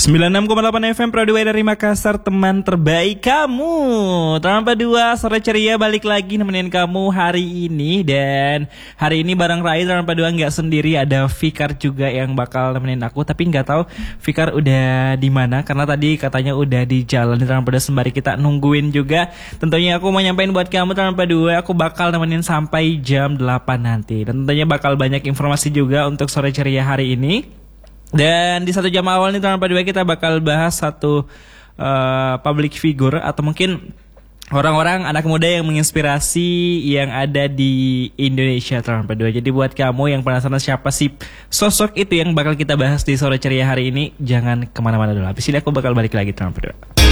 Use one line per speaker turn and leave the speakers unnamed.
96,8 FM Prodway dari Makassar, teman terbaik kamu. Tanpa dua, sore ceria balik lagi nemenin kamu hari ini. Dan hari ini bareng Rai tanpa dua nggak sendiri, ada Fikar juga yang bakal nemenin aku. Tapi nggak tahu Fikar udah di mana, karena tadi katanya udah di jalan. Tanpa dua sembari kita nungguin juga. Tentunya aku mau nyampein buat kamu tanpa dua, aku bakal nemenin sampai jam 8 nanti. Dan tentunya bakal banyak informasi juga untuk sore ceria hari ini. Dan di 1 jam awal nih tanpa dua kita bakal bahas satu public figure atau mungkin orang-orang anak muda yang menginspirasi yang ada di Indonesia tanpa dua. Jadi buat kamu yang penasaran siapa sih sosok itu yang bakal kita bahas di sore ceria hari ini, jangan kemana-mana dulu. Habis ini aku bakal balik lagi tanpa dua.